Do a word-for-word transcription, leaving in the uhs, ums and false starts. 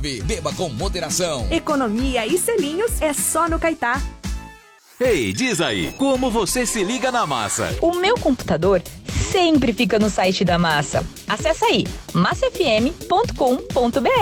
Beba com moderação. Economia e selinhos é só no Caetá. Ei, diz aí, como você se liga na Massa? O meu computador sempre fica no site da Massa. Acesse aí, massa f m ponto com ponto b r.